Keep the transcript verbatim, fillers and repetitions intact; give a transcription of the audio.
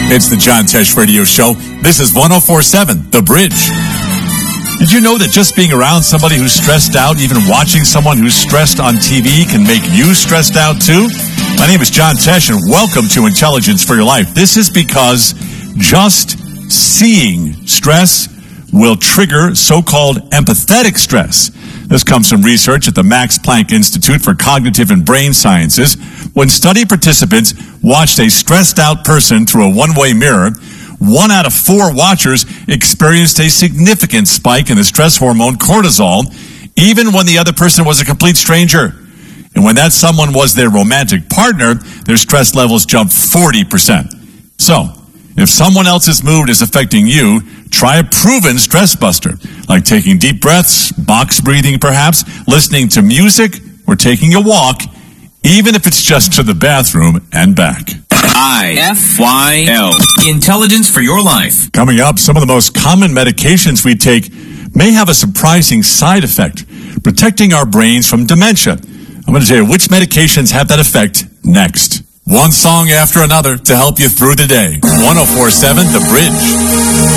It's the John Tesh Radio Show. This is one oh four point seven, The Bridge. Did you know that just being around somebody who's stressed out, even watching someone who's stressed on T V, can make you stressed out too? My name is John Tesh, and welcome to Intelligence for Your Life. This is because just seeing stress will trigger so-called empathetic stress. This comes from research at the Max Planck Institute for Cognitive and Brain Sciences. When study participants watched a stressed-out person through a one-way mirror, one out of four watchers experienced a significant spike in the stress hormone cortisol, even when the other person was a complete stranger. And when that someone was their romantic partner, their stress levels jumped forty percent. So, if someone else's mood is affecting you, try a proven stress buster, like taking deep breaths, box breathing perhaps, listening to music, or taking a walk, even if it's just to the bathroom and back. I F Y L. Intelligence for Your Life. Coming up, some of the most common medications we take may have a surprising side effect, protecting our brains from dementia. I'm going to tell you which medications have that effect next. One song after another to help you through the day. one oh four point seven, The Bridge.